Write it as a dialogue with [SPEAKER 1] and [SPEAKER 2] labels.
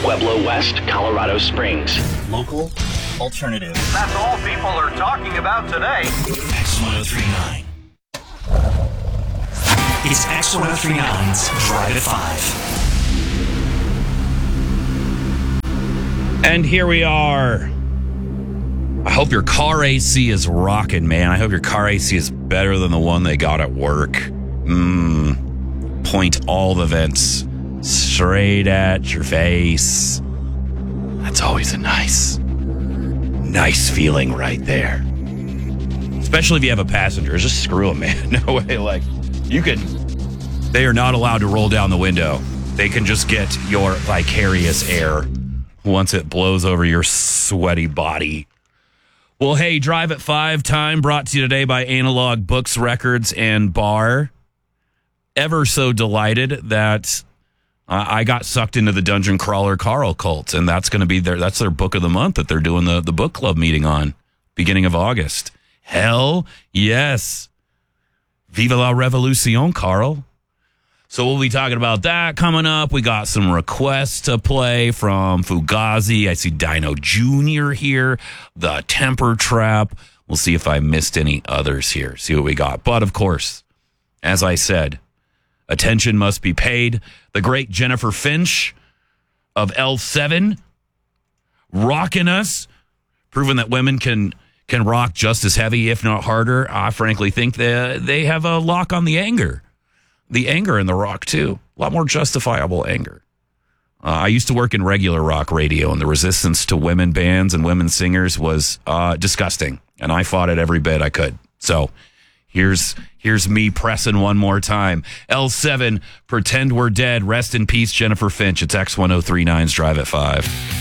[SPEAKER 1] Pueblo West, Colorado Springs.
[SPEAKER 2] Local alternative.
[SPEAKER 3] That's all people are talking about today.
[SPEAKER 2] X1039. It's X1039's Drive at 5.
[SPEAKER 4] And here we are. I hope your car AC is rocking, man. I hope your car AC is better than the one they got at work. Point all the vents straight at your face. That's always a nice feeling right there. Especially if you have a passenger. Just screw them, man. No way. Like, they are not allowed to roll down the window. They can just get your vicarious air once it blows over your sweaty body. Well, hey, Drive at 5 time brought to you today by Analog Books, Records, and Bar. Ever so delighted that I got sucked into the Dungeon Crawler Carl cult, and that's going to be that's their book of the month that they're doing the book club meeting on, beginning of August. Hell yes. Viva la revolution, Carl. So we'll be talking about that coming up. We got some requests to play from Fugazi. I see Dino Jr. here. The Temper Trap. We'll see if I missed any others here. See what we got. But, of course, as I said, attention must be paid. The great Jennifer Finch of L7 rocking us, proving that women can rock just as heavy, if not harder. I frankly think they have a lock on the anger. The anger in the rock, too. A lot more justifiable anger. I used to work in regular rock radio, and the resistance to women bands and women singers was disgusting. And I fought it every bit I could. So here's me pressing one more time. L7, Pretend We're Dead. Rest in peace, Jennifer Finch. It's X1039's Drive at 5.